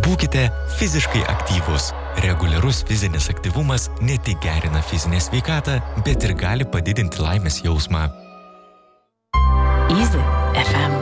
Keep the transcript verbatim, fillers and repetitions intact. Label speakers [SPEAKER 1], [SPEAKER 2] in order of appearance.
[SPEAKER 1] Būkite fiziškai aktyvūs. Reguliarus fizinis aktyvumas ne tik gerina fizinę sveikatą, bet ir gali padidinti laimės jausmą.
[SPEAKER 2] Easy F M.